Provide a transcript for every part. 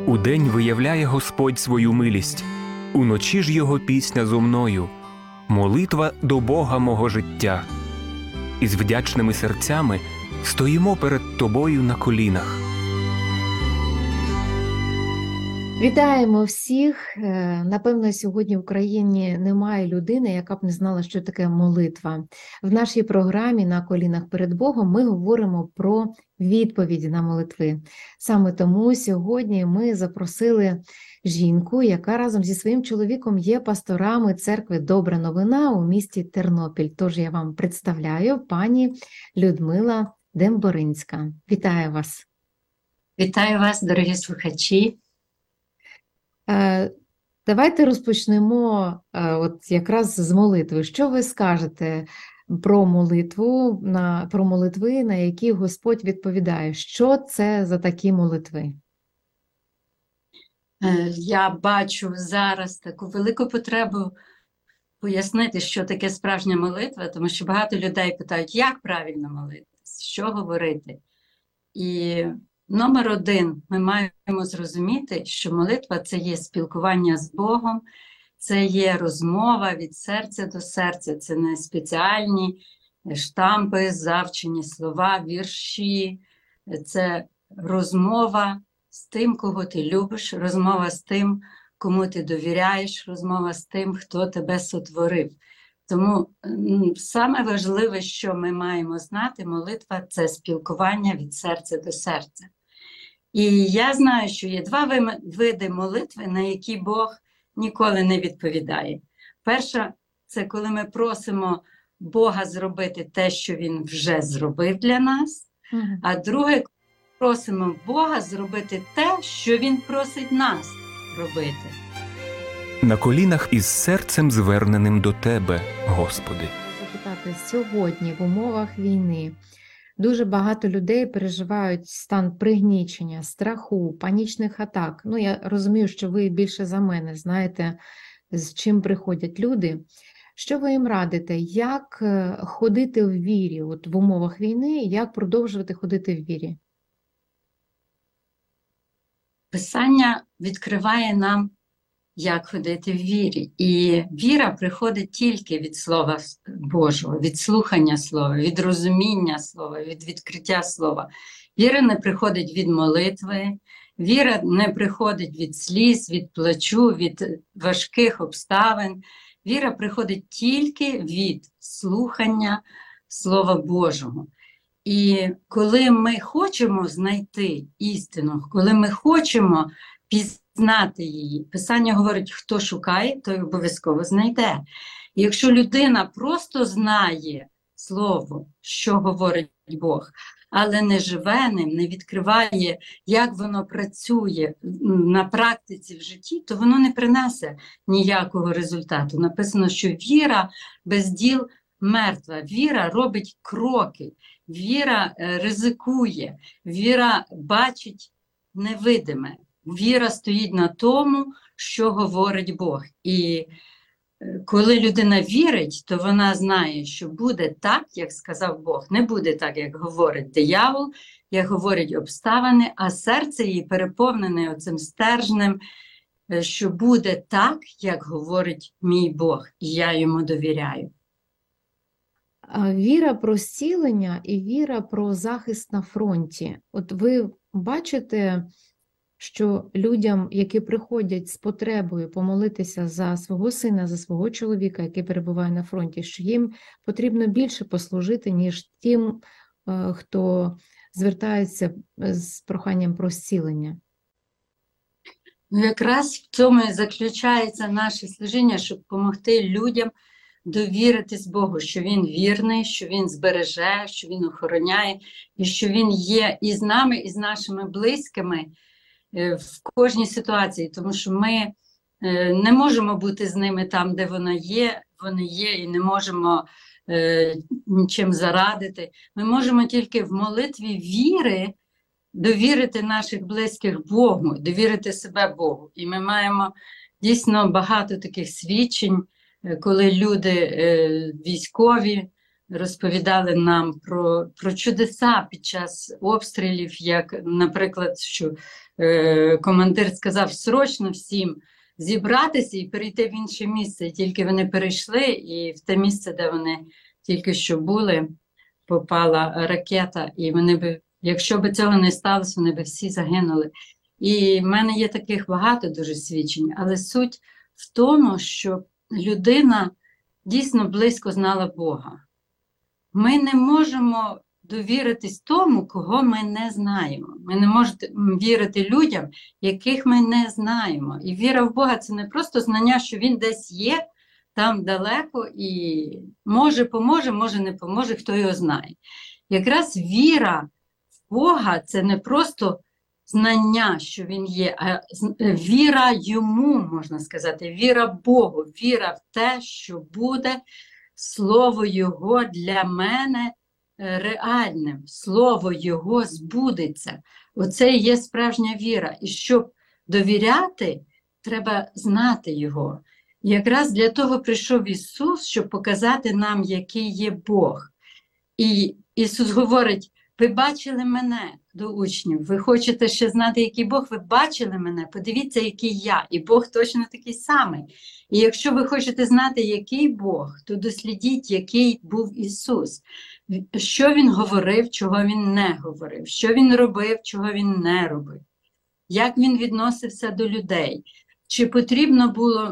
Удень виявляє Господь свою милість, уночі ж його пісня зо мною, молитва до Бога мого життя. Із вдячними серцями стоїмо перед Тобою на колінах. Вітаємо всіх! Напевно, сьогодні в Україні немає людини, яка б не знала, що таке молитва. В нашій програмі «На колінах перед Богом» ми говоримо про відповіді на молитви. Саме тому сьогодні ми запросили жінку, яка разом зі своїм чоловіком є пасторами церкви «Добра новина» у місті Тернопіль. Тож я вам представляю пані Людмила Демборинська. Вітаю вас! Вітаю вас, дорогі слухачі! Давайте розпочнемо от якраз з молитви. Що ви скажете про молитву, про молитви, на які Господь відповідає? Що це за такі молитви? Я бачу зараз таку велику потребу пояснити, що таке справжня молитва, тому що багато людей питають, як правильно молитися, що говорити. І номер один, ми маємо зрозуміти, що молитва – це є спілкування з Богом, це є розмова від серця до серця, це не спеціальні штампи, завчені слова, вірші, це розмова з тим, кого ти любиш, розмова з тим, кому ти довіряєш, розмова з тим, хто тебе сотворив. Тому саме важливе, що ми маємо знати, молитва – це спілкування від серця до серця. І я знаю, що є два види молитви, на які Бог ніколи не відповідає. Перша – це коли ми просимо Бога зробити те, що Він вже зробив для нас. А друге – коли ми просимо Бога зробити те, що Він просить нас робити. На колінах із серцем зверненим до Тебе, Господи. Запитати, сьогодні в умовах війни дуже багато людей переживають стан пригнічення, страху, панічних атак. Ну, я розумію, що ви більше за мене знаєте, з чим приходять люди. Що ви їм радите? Як ходити в вірі от в умовах війни, як продовжувати ходити в вірі? Писання відкриває нам, як ходити в вірі. І віра приходить тільки від Слова Божого, від слухання Слова, від розуміння Слова, від відкриття Слова. Віра не приходить від молитви, віра не приходить від сліз, від плачу, від важких обставин. Віра приходить тільки від слухання Слова Божого. І коли ми хочемо знайти істину, коли ми хочемо пізнати її, Писання говорить, хто шукає, той обов'язково знайде. І якщо людина просто знає Слово, що говорить Бог, але не живе ним, не відкриває, як воно працює на практиці в житті, то воно не принесе ніякого результату. Написано, що віра без діл мертва, віра робить кроки, віра ризикує, віра бачить невидиме. Віра стоїть на тому, що говорить Бог. І коли людина вірить, то вона знає, що буде так, як сказав Бог. Не буде так, як говорить диявол, як говорять обставини, а серце її переповнене оцим стержнем, що буде так, як говорить мій Бог, і я йому довіряю. Віра про зцілення і віра про захист на фронті. От ви бачите, що людям, які приходять з потребою помолитися за свого сина, за свого чоловіка, який перебуває на фронті, що їм потрібно більше послужити, ніж тим, хто звертається з проханням про зцілення? Ну, якраз в цьому і заключається наше служіння, щоб допомогти людям довіритись Богу, що Він вірний, що Він збереже, що Він охороняє, і що Він є і з нами, і з нашими близькими в кожній ситуації, тому що ми не можемо бути з ними там, де вони є, і не можемо нічим зарадити. Ми можемо тільки в молитві віри довірити наших близьких Богу, довірити себе Богу. І ми маємо дійсно багато таких свідчень, коли люди військові розповідали нам про чудеса під час обстрілів, як, наприклад, що командир сказав срочно всім зібратися і перейти в інше місце. І тільки вони перейшли, і в те місце, де вони тільки що були, попала ракета, і вони би, якщо б цього не сталося, вони б всі загинули. І в мене є таких багато дуже свідчень, але суть в тому, що людина дійсно близько знала Бога. Ми не можемо довіритись тому, кого ми не знаємо. Ми не можемо вірити людям, яких ми не знаємо. І віра в Бога – це не просто знання, що Він десь є, там далеко, і може поможе, може не поможе, хто його знає. Якраз віра в Бога – це не просто знання, що Він є, а віра Йому, можна сказати, віра Богу, віра в те, що буде Слово Його для мене реальним, Слово Його збудеться. Оце і є справжня віра. І щоб довіряти, треба знати Його. І якраз для того прийшов Ісус, щоб показати нам, який є Бог. І Ісус говорить: ви бачили мене, до учнів, ви хочете ще знати, який Бог, ви бачили мене, подивіться, який я, і Бог точно такий самий. І якщо ви хочете знати, який Бог, то дослідіть, який був Ісус, що Він говорив, чого Він не говорив, що Він робив, чого Він не робив, як Він відносився до людей, чи потрібно було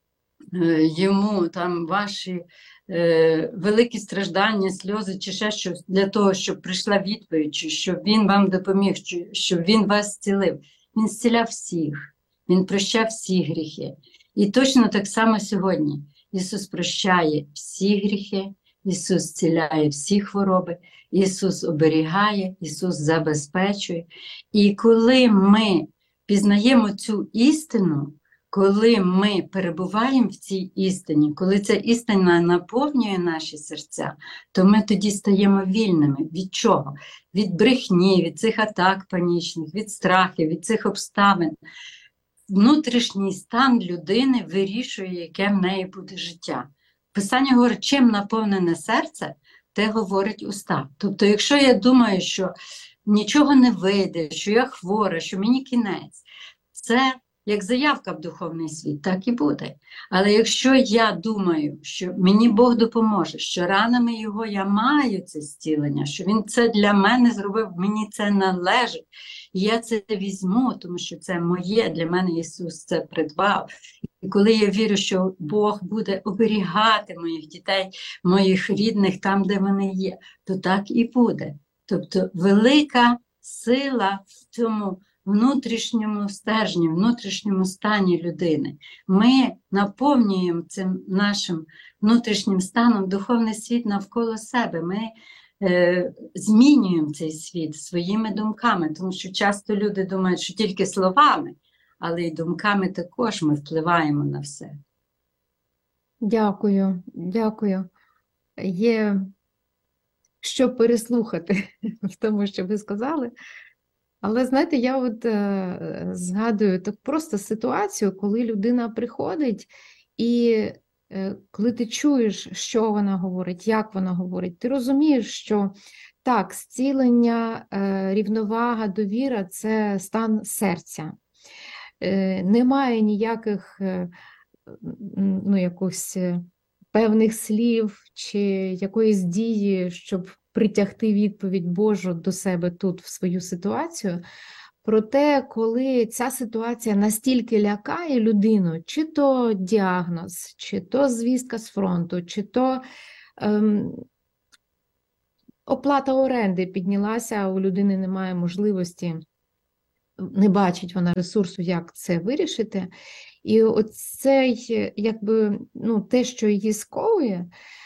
йому там ваші великі страждання, сльози чи ще щось для того, щоб прийшла відповідь, чи щоб він вам допоміг, щоб він вас зцілив. Він зціляв всіх, він прощав всі гріхи. І точно так само сьогодні Ісус прощає всі гріхи, Ісус зціляє всі хвороби, Ісус оберігає, Ісус забезпечує. І коли ми пізнаємо цю істину, коли ми перебуваємо в цій істині, коли ця істина наповнює наші серця, то ми тоді стаємо вільними. Від чого? Від брехні, від цих атак панічних, від страхів, від цих обставин. Внутрішній стан людини вирішує, яке в неї буде життя. Писання говорить, чим наповнене серце, те говорить уста. Тобто, якщо я думаю, що нічого не вийде, що я хвора, що мені кінець, це як заявка в духовний світ, так і буде. Але якщо я думаю, що мені Бог допоможе, що ранами Його я маю це зцілення, що Він це для мене зробив, мені це належить, і я це візьму, тому що це моє, для мене Ісус це придбав. І коли я вірю, що Бог буде оберігати моїх дітей, моїх рідних там, де вони є, то так і буде. Тобто велика сила в цьому внутрішньому стержні, внутрішньому стані людини. Ми наповнюємо цим нашим внутрішнім станом духовний світ навколо себе. Ми змінюємо цей світ своїми думками, тому що часто люди думають, що тільки словами, але й думками також ми впливаємо на все. Дякую, дякую. Є що переслухати в тому, що ви сказали. Але, знаєте, я от згадую так просто ситуацію, коли людина приходить, і коли ти чуєш, що вона говорить, як вона говорить, ти розумієш, що так, зцілення, рівновага, довіра – це стан серця. Немає ніяких якось певних слів чи якоїсь дії, щоб притягти відповідь Божу до себе тут, в свою ситуацію. Проте, коли ця ситуація настільки лякає людину, чи то діагноз, чи то звістка з фронту, чи то оплата оренди піднялася, а у людини немає можливості, не бачить вона ресурсу, як це вирішити. І оцей, якби, те, що її сковує,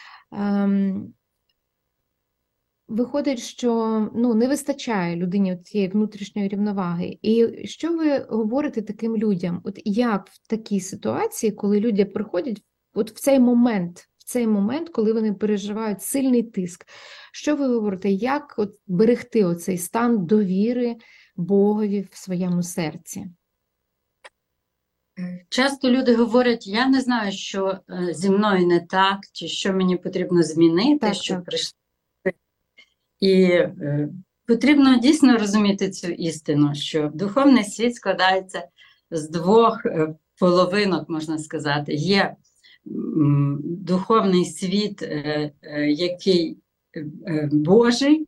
виходить, що не вистачає людині цієї внутрішньої рівноваги. І що ви говорите таким людям? От як в такій ситуації, коли люди приходять от в цей момент, коли вони переживають сильний тиск, що ви говорите, як берегти оцей стан довіри Богові в своєму серці? Часто люди говорять, я не знаю, що зі мною не так, чи що мені потрібно змінити, Так, щоб так. прийшли. І потрібно дійсно розуміти цю істину, що духовний світ складається з двох половинок, можна сказати. Є духовний світ, який Божий,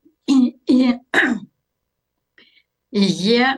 і є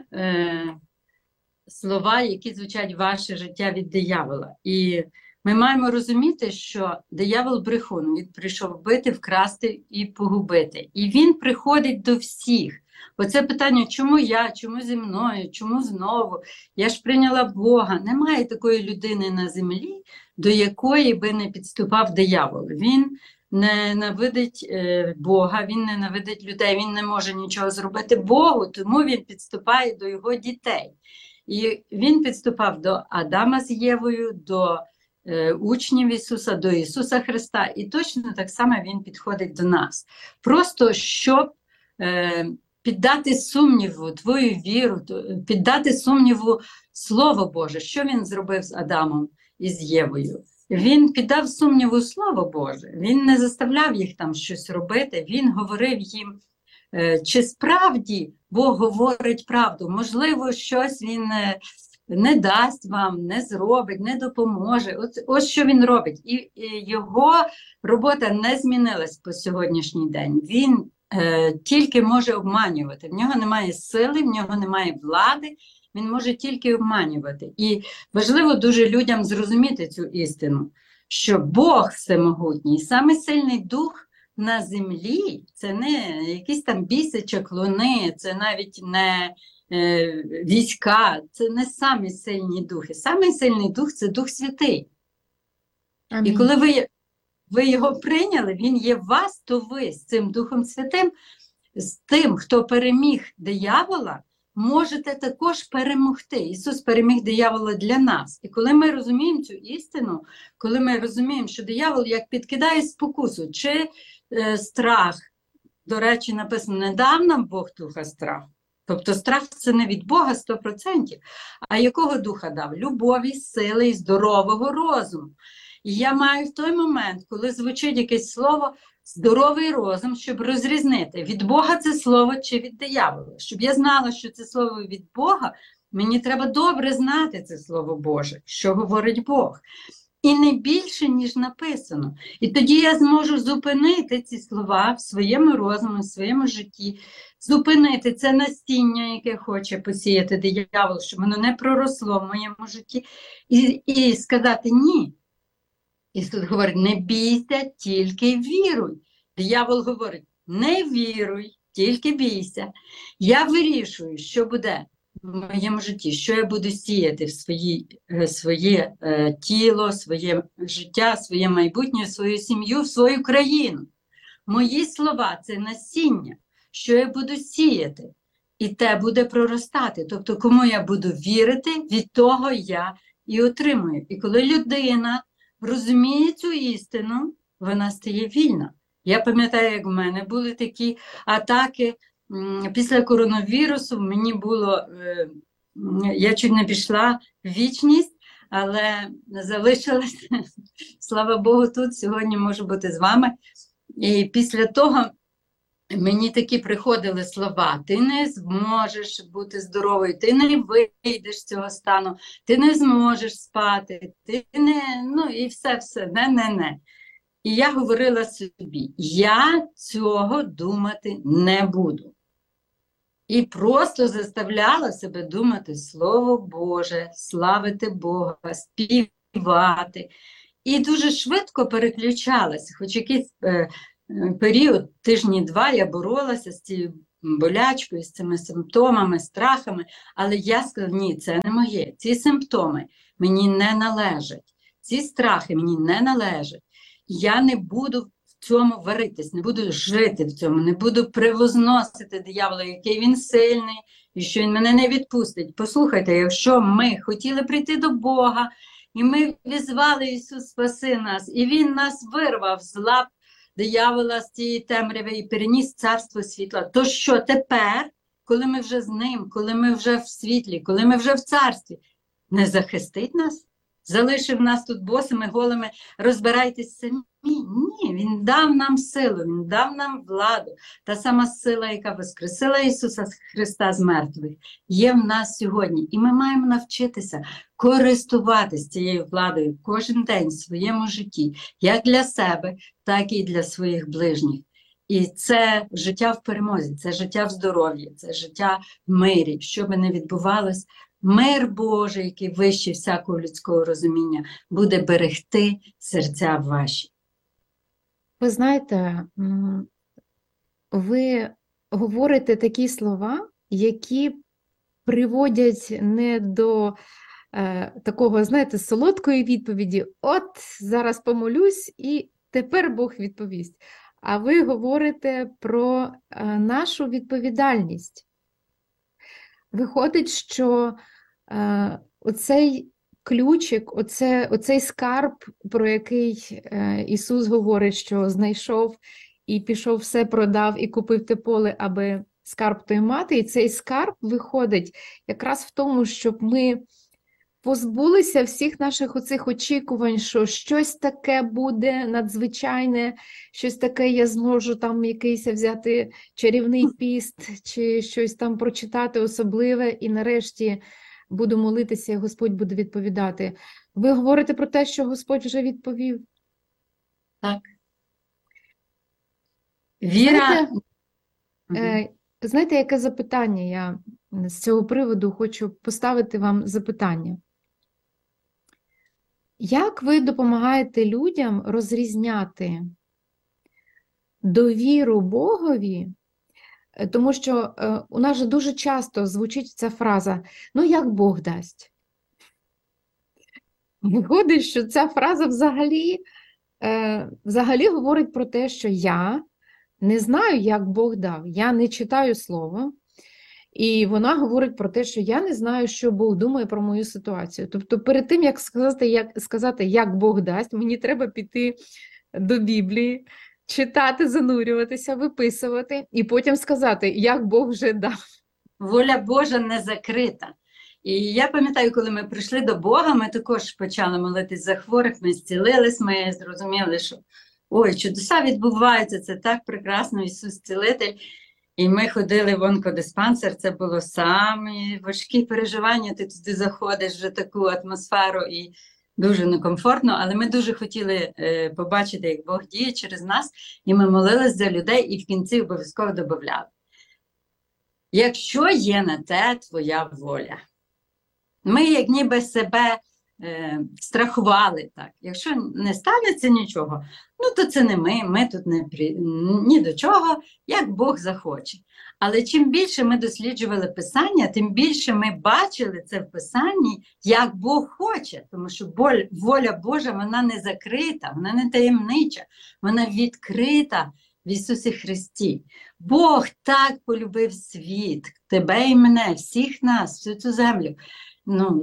слова, які звучать ваше життя від диявола. І ми маємо розуміти, що диявол брехун, він прийшов вбити, вкрасти і погубити. І він приходить до всіх. Оце питання, чому я, чому зі мною, чому знову? Я ж прийняла Бога. Немає такої людини на землі, до якої би не підступав диявол. Він ненавидить Бога, він ненавидить людей, він не може нічого зробити Богу, тому він підступає до його дітей. І він підступав до Адама з Євою, до учнів Ісуса, до Ісуса Христа, і точно так само він підходить до нас. Просто щоб піддати сумніву твою віру, піддати сумніву Слово Боже. Що він зробив з Адамом і з Євою? Він піддав сумніву Слово Боже, він не заставляв їх там щось робити, він говорив їм, чи справді Бог говорить правду, можливо, щось він не дасть вам, не зробить, не допоможе. Ось що він робить. І його робота не змінилась по сьогоднішній день. Він тільки може обманювати. В нього немає сили, в нього немає влади, він може тільки обманювати. І важливо дуже людям зрозуміти цю істину, що Бог всемогутній, самий сильний дух на землі, це не якісь там біси, чаклуни, це навіть не війська, це не самі сильні духи. Самий сильний дух – це Дух Святий. Амінь. І коли ви його прийняли, він є в вас, то ви з цим Духом Святим, з тим, хто переміг диявола, можете також перемогти. Ісус переміг диявола для нас. І коли ми розуміємо цю істину, коли ми розуміємо, що диявол як підкидає спокусу, чи страх, до речі, написано, не дав нам Бог духа страху. Тобто страх – це не від Бога 100%, а якого духа дав? Любові, сили і здорового розуму. І я маю в той момент, коли звучить якесь слово, здоровий розум, щоб розрізнити, від Бога це слово чи від диявола. Щоб я знала, що це слово від Бога, мені треба добре знати це Слово Боже, що говорить Бог. І не більше, ніж написано. І тоді я зможу зупинити ці слова в своєму розумі, в своєму житті, зупинити це насіння, яке хоче посіяти диявол, щоб воно не проросло в моєму житті, і сказати ні. Ісус говорить, не бійся, тільки віруй. Диявол говорить, не віруй, тільки бійся. Я вирішую, що буде в моєму житті, що я буду сіяти в своє тіло, своє життя, своє майбутнє, свою сім'ю, в свою країну. Мої слова – це насіння, що я буду сіяти, і те буде проростати. Тобто, кому я буду вірити, від того я і отримую. І коли людина розуміє цю істину, вона стає вільна. Я пам'ятаю, як в мене були такі атаки після коронавірусу, мені було, я чуть не пішла в вічність, але залишилась, слава Богу, тут сьогодні можу бути з вами. І після того мені такі приходили слова, ти не зможеш бути здоровою, ти не вийдеш з цього стану, ти не зможеш спати, ти не, і все, не. І я говорила собі, я цього думати не буду. І просто заставляла себе думати Слово Боже, славити Бога, співати. І дуже швидко переключалася, хоч якийсь період, тижні 2, я боролася з цією болячкою, з цими симптомами, страхами, але я сказала, ні, це не моє, ці симптоми мені не належать, ці страхи мені не належать. Я не буду в цьому варитись, не буду жити в цьому, не буду превозносити диявола, який він сильний, і що він мене не відпустить. Послухайте, якщо ми хотіли прийти до Бога, і ми візвали Ісус спаси нас, і Він нас вирвав з лап диявола, з цієї темряви і переніс царство світла, то що тепер, коли ми вже з Ним, коли ми вже в світлі, коли ми вже в царстві, не захистить нас? Залишив нас тут босими, голими, розбирайтесь самі. Ні, Він дав нам силу, Він дав нам владу. Та сама сила, яка воскресила Ісуса Христа з мертвих, є в нас сьогодні. І ми маємо навчитися користуватися цією владою кожен день в своєму житті, як для себе, так і для своїх ближніх. І це життя в перемозі, це життя в здоров'ї, це життя в мирі. Що би не відбувалось, мир Божий, який вищий всякого людського розуміння, буде берегти серця ваші. Ви знаєте, ви говорите такі слова, які приводять не до такого, знаєте, солодкої відповіді, от зараз помолюсь і тепер Бог відповість. А ви говорите про нашу відповідальність. Виходить, що оцей ключик, оцей скарб, про який Ісус говорить, що знайшов і пішов, все продав і купив те поле, аби скарб той мати. І цей скарб виходить якраз в тому, щоб ми позбулися всіх наших оцих очікувань, що щось таке буде надзвичайне, щось таке я зможу там якийсь взяти чарівний піст, чи щось там прочитати особливе, і нарешті буду молитися, і Господь буде відповідати. Ви говорите про те, що Господь вже відповів? Так. Віра. Знаєте, яке запитання? Я з цього приводу хочу поставити вам запитання. Як ви допомагаєте людям розрізняти довіру Богові? Тому що у нас же дуже часто звучить ця фраза «ну як Бог дасть». Виходить, що ця фраза взагалі говорить про те, що я не знаю, як Бог дав, я не читаю Слово, і вона говорить про те, що я не знаю, що Бог думає про мою ситуацію. Тобто перед тим, як сказати, як Бог дасть, мені треба піти до Біблії, читати, занурюватися, виписувати, і потім сказати, як Бог вже дав. Воля Божа не закрита. І я пам'ятаю, коли ми прийшли до Бога, ми також почали молитись за хворих, ми зцілились, ми зрозуміли, що ой, чудеса відбуваються, це так прекрасно, Ісус цілитель. І ми ходили в онкодиспансер, це було самі важкі переживання, ти туди заходиш вже таку атмосферу і дуже некомфортно, але ми дуже хотіли побачити, як Бог діє через нас, і ми молились за людей, і в кінці обов'язково додавали. Якщо є на те твоя воля. Ми як ніби себе страхували так. Якщо не станеться нічого, ну то це не ми тут ні до чого, як Бог захоче. Але чим більше ми досліджували Писання, тим більше ми бачили це в Писанні, як Бог хоче. Тому що воля Божа, вона не закрита, вона не таємнича, вона відкрита в Ісусі Христі. Бог так полюбив світ, тебе і мене, всіх нас, всю цю землю. Ну,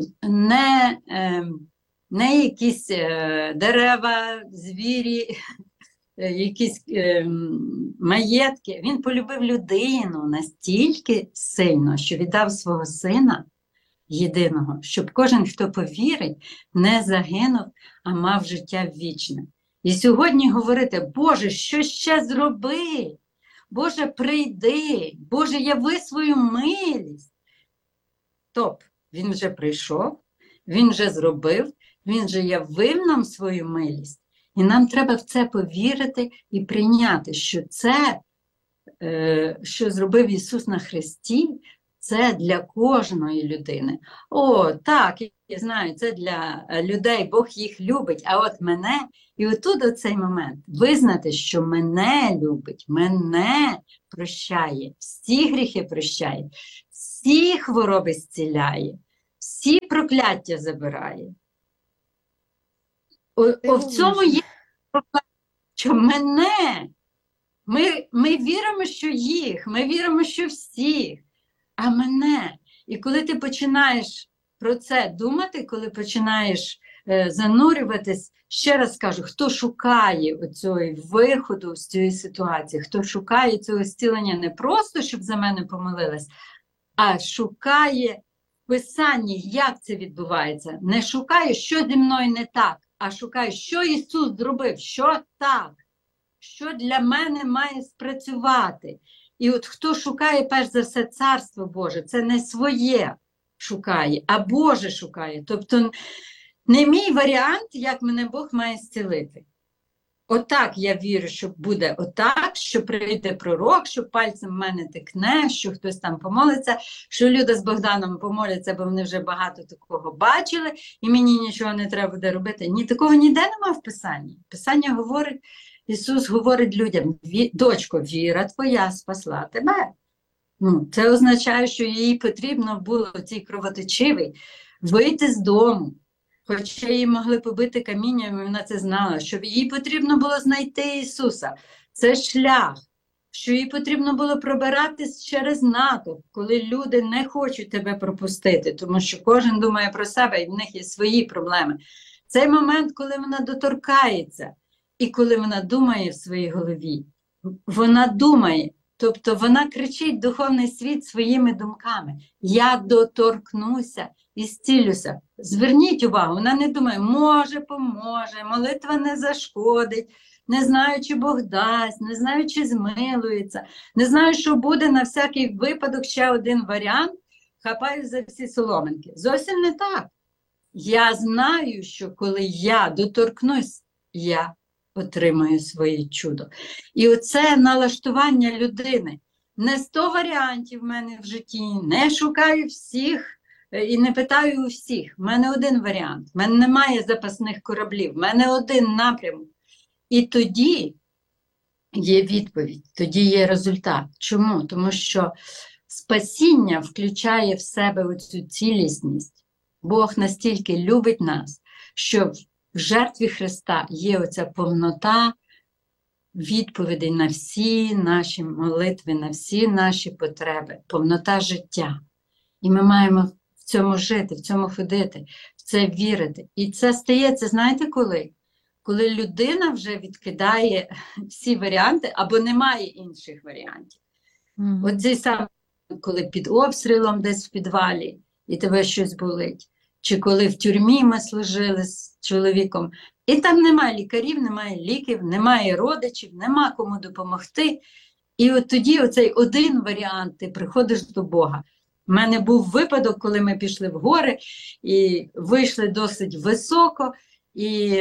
не якісь дерева, звірі, якісь маєтки. Він полюбив людину настільки сильно, що віддав свого сина єдиного, щоб кожен, хто повірить, не загинув, а мав життя вічне. І сьогодні говорити, Боже, що ще зроби? Боже, прийди, Боже, яви свою милість. Стоп, він вже прийшов, він вже зробив, він вже явив нам свою милість. І нам треба в це повірити і прийняти, що це, що зробив Ісус на Христі, це для кожної людини. О, так, я знаю, це для людей, Бог їх любить, а от мене, і отут оцей момент, визнати, що мене любить, мене прощає, всі гріхи прощає, всі хвороби зціляє, всі прокляття забирає. В цьому є прокляття, що мене, ми віримо, що їх, ми віримо, що всіх, а мене. І коли ти починаєш про це думати, коли починаєш занурюватись, ще раз кажу, хто шукає цього виходу з цієї ситуації, хто шукає цього зцілення не просто, щоб за мене помолилась, а шукає в Писанні, як це відбувається. Не шукаю, що зі мною не так, а шукаю, що Ісус зробив, що так, що для мене має спрацювати. І от хто шукає, перш за все, Царство Боже, це не своє шукає, а Боже шукає. Тобто не мій варіант, як мене Бог має зцілити. Отак я вірю, що буде отак, що прийде пророк, що пальцем в мене тикне, що хтось там помолиться, що Люда з Богданом помоляться, бо вони вже багато такого бачили, і мені нічого не треба буде робити. Ні, такого ніде нема в Писанні. Писання говорить, Ісус говорить людям: дочко, віра твоя спасла тебе. Ну, це означає, що їй потрібно було, цій кровоточивій, вийти з дому. Хоча її могли побити камінням, і вона це знала, що їй потрібно було знайти Ісуса. Це шлях, що їй потрібно було пробиратись через натовп, коли люди не хочуть тебе пропустити, тому що кожен думає про себе, і в них є свої проблеми. Цей момент, коли вона доторкається, і коли вона думає в своїй голові, вона думає, тобто вона кричить духовний світ своїми думками: я доторкнуся і зцілюся. Зверніть увагу, вона не думає, може, поможе, молитва не зашкодить, не знаю, чи Бог дасть, не знаю, чи змилується, не знаю, що буде, на всякий випадок ще один варіант, хапаю за всі соломинки. Зовсім не так. Я знаю, що коли я доторкнусь, я отримаю своє чудо. І оце налаштування людини. Не 100 варіантів в мене в житті, не шукаю всіх і не питаю у всіх. В мене один варіант, в мене немає запасних кораблів, в мене один напрямок. І тоді є відповідь, тоді є результат. Чому? Тому що спасіння включає в себе оцю цілісність. Бог настільки любить нас, що в жертві Христа є оця повнота відповідей на всі наші молитви, на всі наші потреби, повнота життя. І ми маємо в цьому жити, в цьому ходити, в це вірити. І це стається, знаєте, коли? Коли людина вже відкидає всі варіанти або немає інших варіантів. Оцей сам, коли під обстрілом десь в підвалі і тебе щось болить, чи коли в тюрмі ми служили з чоловіком, і там немає лікарів, немає ліків, немає родичів, нема кому допомогти. І от тоді оцей один варіант, ти приходиш до Бога. У мене був випадок, коли ми пішли в гори і вийшли досить високо, і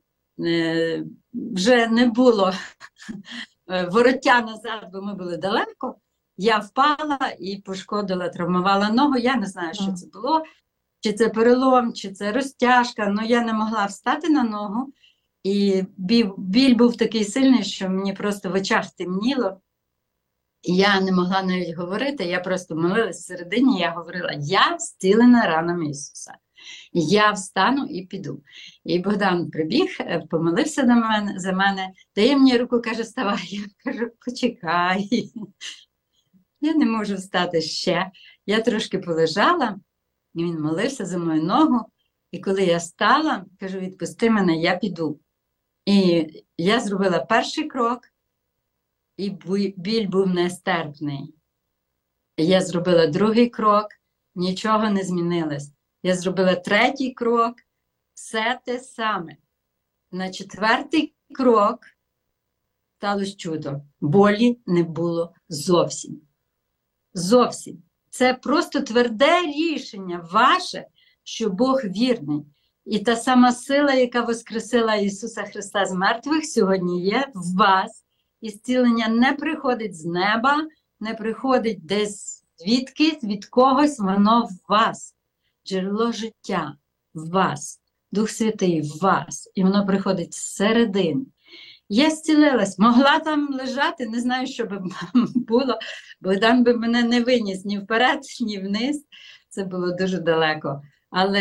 вже не було вороття назад, бо ми були далеко. Я впала і пошкодила, травмувала ногу. Я не знаю, що це було. Чи це перелом, чи це розтяжка. Але я не могла встати на ногу. І біль був такий сильний, що мені просто в очах темніло. І я не могла навіть говорити. Я просто молилась всередині. Я говорила: я зцілена ранами Ісуса. Я встану і піду. І Богдан прибіг, помолився за мене, дає мені руку, каже: вставай. Я кажу: почекай. Я не можу встати ще. Я трошки полежала, і він молився за мою ногу. І коли я стала, кажу: відпусти мене, я піду. І я зробила перший крок, і біль був нестерпний. Я зробила другий крок, нічого не змінилось. Я зробила третій крок, все те саме. На четвертий крок сталося чудо. Болі не було зовсім. Зовсім. Це просто тверде рішення ваше, що Бог вірний. І та сама сила, яка воскресила Ісуса Христа з мертвих, сьогодні є в вас. І зцілення не приходить з неба, не приходить десь звідкись, від когось, воно в вас. Джерело життя в вас, Дух Святий в вас, і воно приходить зсередини. Я зцілилась, могла там лежати, не знаю, що би було, Богдан би мене не виніс ні вперед, ні вниз, це було дуже далеко. Але